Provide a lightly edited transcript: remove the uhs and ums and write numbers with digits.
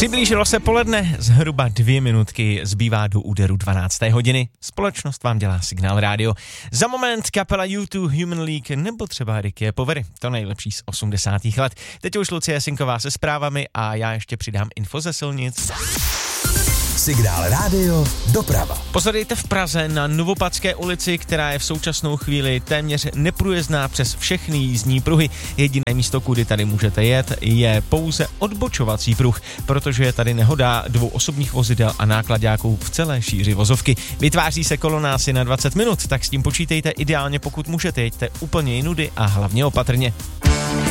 Přiblížilo se poledne, zhruba 2 minutky zbývá do úderu 12. hodiny. Společnost vám dělá Signál Radio. Za moment kapela U2, Human League nebo třeba Ricky Povery. To nejlepší z 80. let. Teď už Lucie Sinková se zprávami a já ještě přidám info ze silnic. Signál Radio doprava. Pozorujte v Praze na Novopadské ulici, která je v současnou chvíli téměř neprůjezdná přes všechny jízdní pruhy. Jediné místo, kudy tady můžete jet, je pouze odbočovací pruh, protože je tady nehoda 2 osobních vozidel a náklaďáků v celé šíři vozovky. Vytváří se kolona asi na 20 minut, tak s tím počítejte, ideálně pokud můžete, jeďte úplně jinudy a hlavně opatrně.